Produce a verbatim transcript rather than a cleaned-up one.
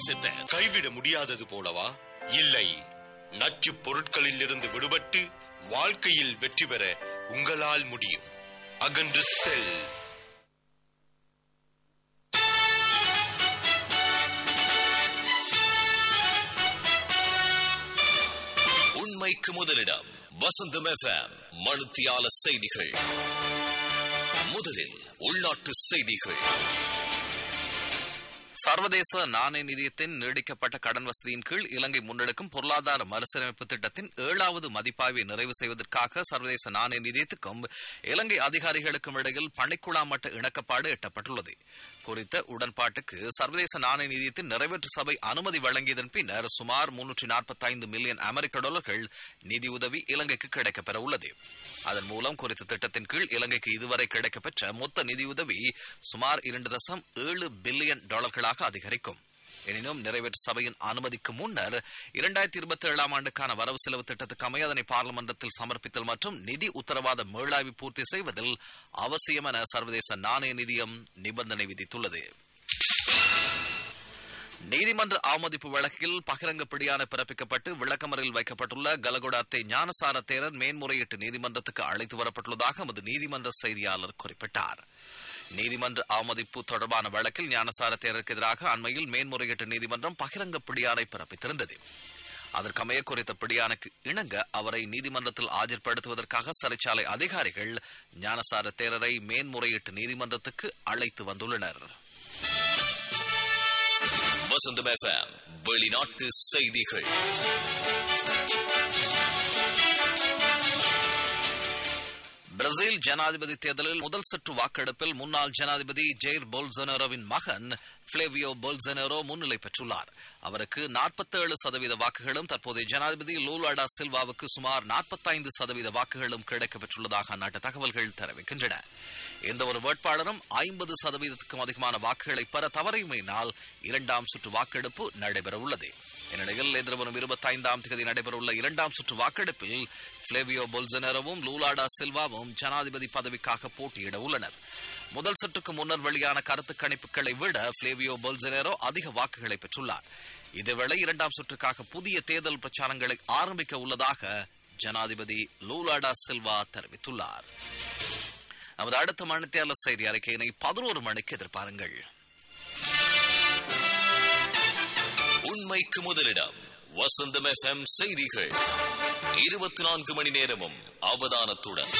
தேசத்தை கைவிட முடியாதது போலவா? இல்லை, நச்சு பொருட்களில் இருந்து விடுபட்டு வாழ்க்கையில் வெற்றி பெற உங்களால் முடியும். அகன்று செல். உண்மைக்கு முதலிடம் வசந்தம் எஃப்எம். மணித்தியால செய்திகள். முதலில் உள்நாட்டு செய்திகள். சர்வதேச நாணய நிதியத்தின் நீடிக்கப்பட்ட கடன் வசதியின் கீழ் இலங்கை முன்னெடுக்கும் பொருளாதார மறுசீரமைப்பு திட்டத்தின் ஏழாவது மதிப்பாய்வை நிறைவு செய்வதற்காக சர்வதேச நாணய நிதியத்துக்கும் இலங்கை அதிகாரிகளுக்கும் இடையில் பணிக்குழா மட்ட இணக்கப்பாடு எட்டப்பட்டுள்ளது. குறித்த உடன்பாட்டுக்கு சர்வதேச நாணய நிதியத்தின் நிறைவேற்று சபை அனுமதி வழங்கியதன் பின்னர் சுமார் முன்னூற்றி நாற்பத்தி ஐந்து மில்லியன் அமெரிக்க டாலர்கள் நிதியுதவி இலங்கைக்கு கிடைக்கப்பெற உள்ளது. அதன் மூலம் குறித்த திட்டத்தின் கீழ் இலங்கைக்கு இதுவரை கிடைக்கப்பெற்ற மொத்த நிதியுதவி சுமார் இரண்டு தசம் ஏழு பில்லியன் டாலர்களாக அதிகரிக்கும். எனினும் நிறைவேற்று சபையின் அனுமதிக்கு முன்னர் இரண்டாயிரத்தி இருபத்தி ஏழாம் ஆண்டுக்கான வரவு செலவு திட்டத்துக்கு அமைய அதனை பார்லிமெண்டத்தில் சமர்ப்பித்தல் மற்றும் நிதி உத்தரவாத மீளாய்வு பூர்த்தி செய்வதில் அவசியம் என சர்வதேச நாணய நிதியம் நிபந்தனை விதித்துள்ளது. நீதிமன்ற அவமதிப்பு வழக்கில் பகிரங்க பிடியாணை பிறப்பிக்கப்பட்டு விளக்கமறையில் வைக்கப்பட்டுள்ள கலகொடாத்தை ஞானசார தேரர் மேன்முறையீட்டு நீதிமன்றத்துக்கு அழைத்து வரப்பட்டுள்ளதாக எமது நீதிமன்ற செய்தியாளர் குறிப்பிட்டார். நீதிமன்ற அவமதிப்பு தொடர்பான வழக்கில் ஞானசார தேரருக்கு எதிராக அண்மையில் மேன்முறையீட்டு நீதிமன்றம் பகிரங்க பிடியாணை பிறப்பித்திருந்தது. அதற்கமைய குறித்த பிடியாணைக்கு இணங்க அவரை நீதிமன்றத்தில் ஆஜர்படுத்துவதற்காக சிறைச்சாலை அதிகாரிகள் ஞானசார தேரரை மேன்முறையீட்டு நீதிமன்றத்துக்கு அழைத்து வந்துள்ளனர். வசந்தம் எஃப்எம் வெளிநாட்டு செய்திகள். பிரேசில் ஜனாதிபதி தேர்தலில் முதல் சுற்று வாக்கெடுப்பில் முன்னாள் ஜனாதிபதி ஜெயிர் போல்சோனாரோவின் மகன் பிளேவியோ போல்சோனாரோ முன்னிலை பெற்றுள்ளார். அவருக்கு நாற்பத்தி ஏழு சதவீத வாக்குகளும் தற்போதைய ஜனாதிபதி லூலா டா சில்வாவுக்கு சுமார் நாற்பத்தி ஐந்து சதவீத வாக்குகளும் கிடைக்கப்பெற்றுள்ளதாக அந்நாட்டு தகவல்கள் தெரிவிக்கின்றன. எந்த ஒரு வேட்பாளரும் ஐம்பது சதவீதத்துக்கும் அதிகமான வாக்குகளை பெற தவறியமையினால் இரண்டாம் சுற்று வாக்கெடுப்பு நடைபெற உள்ளது. இந்நிலையில் எதிர்வரும் இருபத்தி ஐந்தாம் தேதி நடைபெறவுள்ள இரண்டாம் சுற்று வாக்கெடுப்பில் பிளேவியோ போல்சோனாரோவும் லூலா டா சில்வாவும் ஜனாதிபதி பதவிக்காக போட்டியிட உள்ளனர். முதல் சுற்றுக்கு முன்னர் வெளியான கருத்து கணிப்புகளை விட பிளேவியோ போல்சோனாரோ அதிக வாக்குகளை பெற்றுள்ளார். இதேவேளை இரண்டாம் சுற்றுக்காக புதிய தேர்தல் பிரச்சாரங்களை ஆரம்பிக்க உள்ளதாக ஜனாதிபதி லூலா டா சில்வா தெரிவித்துள்ளார். நமது அடுத்த மணித்தியால செய்தி அறிக்கையினை பதினோரு மணிக்கு எதிர்பாருங்கள். உண்மைக்கு முதலிடம் வசந்தம் எஃப்எம் செய்திகள். இருபத்தி நான்கு மணி நேரமும் அவதானத்துடன்.